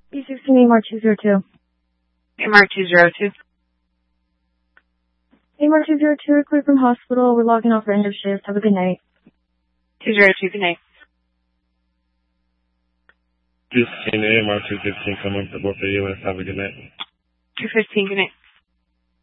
B16 AMR202. AMR202. AMR202, we're clear from hospital. We're logging off for end of shift. Have a good night. 202, good night. 215 AMR215, come up to both of you and have a good night. 215, good night.